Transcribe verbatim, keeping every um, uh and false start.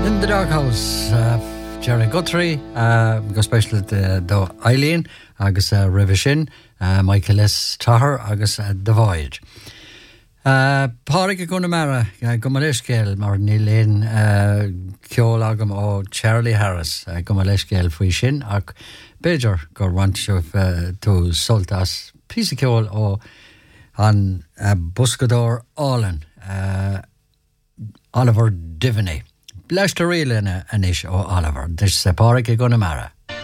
In the Doghouse, uh, Jerry Guthrie, uh, go special uh, do Eileen, agus uh, Revishin, uh, Michael S. Tahar, agus uh, The Voyage. Uh, Pádraig Connemara, uh, Gumaleishgel, mar Nilen, uh, Ceol agam o Charlie Harris, uh, Gumaleishgel fwy sin, ac Beijar go ransiof uh, to Soltas, Pisa Ceol o an uh, Buscador Allen, uh, Oliver Diviney. Leis do riile ina inis ó Oliver, dis sa Pádraig Connemara.